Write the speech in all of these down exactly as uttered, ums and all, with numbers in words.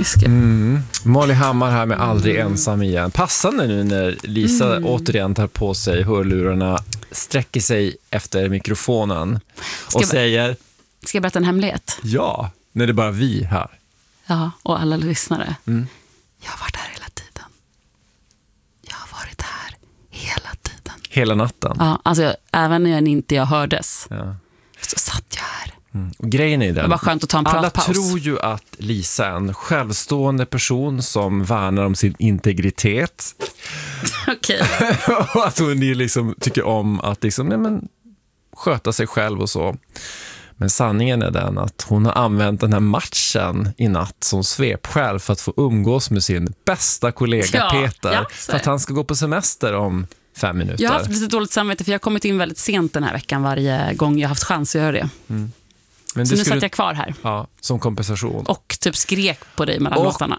Mm. Molly Hammar här med Aldrig ensam igen. Passande nu när Lisa mm. återigen tar på sig hörlurarna, sträcker sig efter mikrofonen och ska säger... Ska jag berätta en hemlighet? Ja, när det är bara vi här. Ja, och alla lyssnare. Mm. Jag har varit här hela tiden. Jag har varit här hela tiden. Hela natten? Ja, alltså även när jag inte jag hördes. Ja. Så satt jag här. Mm. Och grejen är den. Det var skönt att ta en pratpaus. Alla tror ju att Lisa är en självstående person som värnar om sin integritet. Okej. Och att hon liksom tycker om att liksom, nej men, sköta sig själv och så. Men sanningen är den att hon har använt den här matchen i natt som svepskäl för att få umgås med sin bästa kollega ja, Peter. Ja, för att han ska gå på semester om fem minuter. Jag har haft lite dåligt samvete för jag har kommit in väldigt sent den här veckan varje gång jag har haft chans att göra det. Mm. Men så nu skulle... satt jag kvar här. Ja, som kompensation. Och typ skrek på dig mellan och låtarna.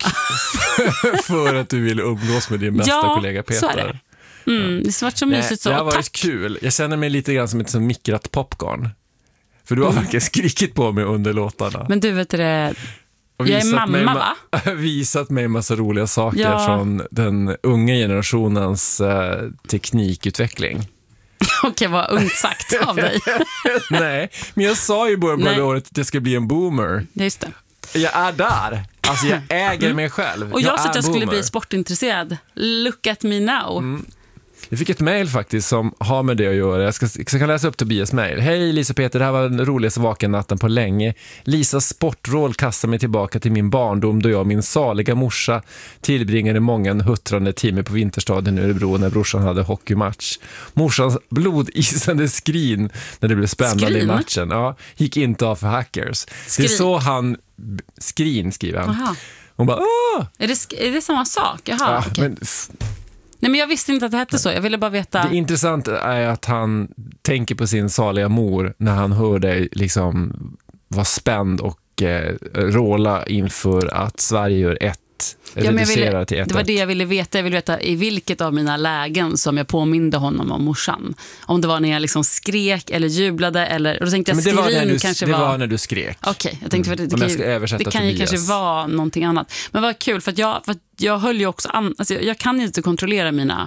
för att du ville umgås med din bästa ja, kollega Peter. Så är det. Mm, ja. Det var så mysigt. Så. Det har varit tack. Kul. Jag känner mig lite grann som ett som mikrat popcorn. För du har mm. verkligen skrikit på mig under låtarna. Men du vet det... Jag är mamma, mig, va? Visat mig en massa roliga saker ja. från den unga generationens eh, teknikutveckling. Okej, vad ungt sagt av dig. Nej, men jag sa ju i början på det året att det ska bli en boomer. Just det. Jag är där. Alltså jag äger mm. mig själv. Och jag, jag sa att jag boomer. skulle bli sportintresserad. Look at me now. Mm. Jag fick ett mejl faktiskt som har med det att göra. Jag ska, jag kan läsa upp Tobias mejl. Hej Lisa och Peter, det här var den roligaste vakennatten på länge. Lisas sportrål kastar mig tillbaka till min barndom då jag och min saliga morsa tillbringade många en huttrande timme på Vinterstaden i Örebro när brorsan hade hockeymatch. Morsans blodisande skrin när det blev spännande skrin? i matchen. Ja, gick inte av för hackers. Skrin. Det är så han... Skrin skriver han. Aha. Hon bara, åh! Är det, är det samma sak? Jaha, ja, okay. men... Nej, men jag visste inte att det hette så. Jag ville bara veta. Det intressanta är att han tänker på sin saliga mor när han hör dig liksom vara spänd och eh, råla inför att Sverige gör ett, ja, reducerar ville, till ett. Det var det jag ville veta. Jag ville veta i vilket av mina lägen som jag påminde honom om morsan. Om det var när jag liksom skrek eller jublade eller, och då tänkte jag men det var när du, kanske det var... var när du skrek. Okej, okay, jag tänkte mm. för det, det, kan, ju, det kan ju kanske vara någonting annat. Men vad kul, för att jag, för att jag höll ju också an, alltså jag, jag kan ju inte kontrollera mina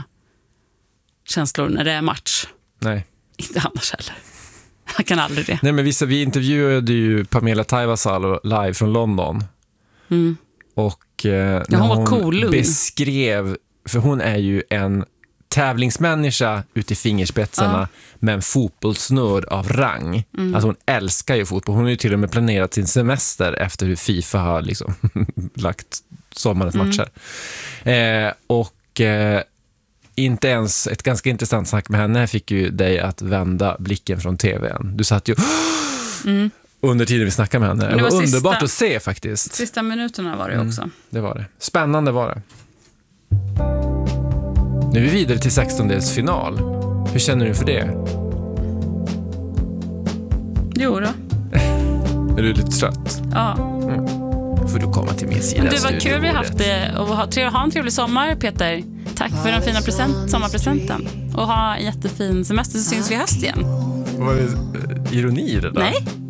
känslor när det är match. Nej. Inte annars heller. Jag kan aldrig det. Nej, men vi, vi intervjuade ju Pamela Taivasalo live från London. Mm. Och eh, när ja, hon, var hon cool, beskrev, för hon är ju en tävlingsmänniska ute i fingerspetsarna ja. med en fotbollsnörd av rang. Mm. Alltså hon älskar ju fotboll. Hon har ju till och med planerat sin semester efter hur FIFA har liksom lagt sommarens mm. matcher. Eh, och eh, inte ens ett ganska intressant snack med henne fick ju dig att vända blicken från tvn. Du satt ju mm. under tiden vi snackade med henne. Det var, det var sista, underbart att se faktiskt. Sista minuterna var det också. Mm, det var det. Spännande var det. Nu är vi vidare till sextondelsfinal. Hur känner du för det? Jo då. Är du lite trött? Ja. Mm. Får du komma till min sida. Men det var kul vi haft det och ha, ha en trevlig sommar, Peter. Tack för den fina present, sommarpresenten. Och ha en jättefin semester, så syns vi i höst igen. Var det ironi det där? Nej.